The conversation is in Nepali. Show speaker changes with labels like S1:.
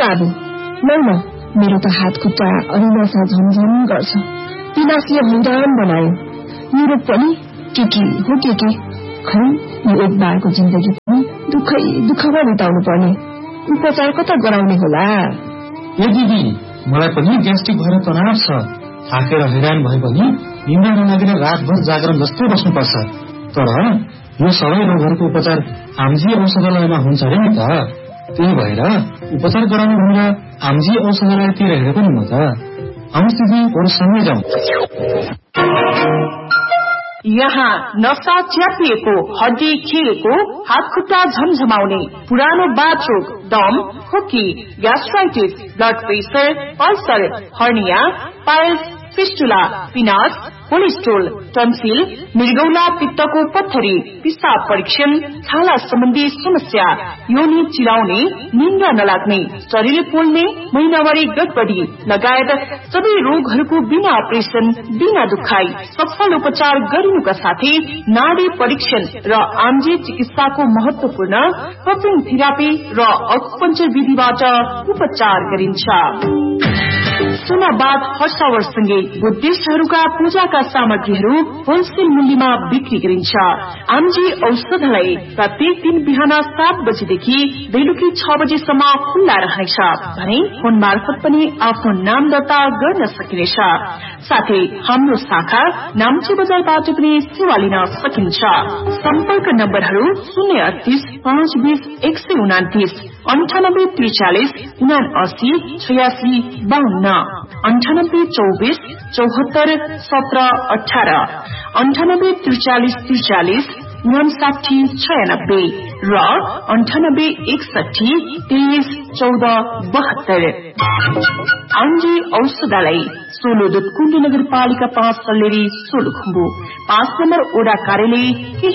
S1: बाबु लौ न, मेरो त हात खुट्टा अनि नसा झमझम गर्छ। पिनासले हैरान बनायो। युरोप पनि के हो के खै, यो एक बारको जिन्दगी पनि दुःखमा बिताउनु पर्ने। उपचार कता गराउने होला?
S2: ए दिदी, मलाई पनि ग्यास्ट्रिक भएर तनाव छ। थाकेर हैरान भए पनि निन्द्रा नलागेर रातभर जागरण जस्तै बस्नुपर्छ। तर यो सबै रोगहरूको उपचार आमजी औषधालयमा हुन्छ अरे नि त। त्यही भएर उपचार गराउनु भनेर आमजी औषधालयतिर हेरेको नि म त। आउनुहोस् दिदी, बरु सँगै जाउँ।
S3: यहाँ नसा च्यापिएको, हड्डी खिरेको, हात खुट्टा झमझमाउने, पुरानो बाथरोग, दम, खोकी, gastritis, blood pressure, ulcer, hernia, piles, fistula, पिनास, cholesterol, tonsil, मृगौला, पित्तको पत्थरी, पिसाब परीक्षण, छाला सम्बन्धी समस्या, योनि चिलाउने, निन्द्रा नलाग्ने, शरीर पोल्ने, महिनावारी गडबडी लगायत सबै रोगहरूको बिना अपरेसन, बिना दुखाई सफल उपचार गरिनुका साथै नाडी परीक्षण र आम्जे चिकित्साको महत्वपूर्ण कपिङ थेरापी र अकुपञ्चर विधिबाट उपचार गरिन्छ। सुनाबाद हर्षावरसँगै बुद्धिस्टहरूका पूजाका सामग्रीहरू होलसेल मूल्यमा बिक्री गरिन्छ। आमजी औषधालय प्रत्येक दिन बिहान 7 बजेदेखि बेलुकी 6 बजेसम्म खुल्ला रहनेछ भने फोन मार्फत पनि आफ्नो नाम दर्ता गर्न सकिनेछ। साथै हाम्रो शाखा नाम्ची बजारबाट पनि सेवा लिन सकिन्छ। सम्पर्क नम्बरहरू 038 520 129, 98 43 79 86 52, 98 24 74 17 18, 98 43 43 59 96 र 98 61 23 14 72। आमजी औषधालय सोलो दुधकुण्ड नगरपालिका 5 सल्लेरी सोलुखुम्बु 5 नम्बर ओडा कार्यालय